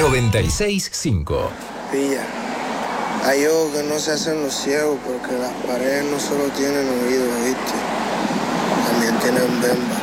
96.5. Pilla. Hay ojos que no se hacen los ciegos porque las paredes no solo tienen oídos, ¿viste? También tienen bemba.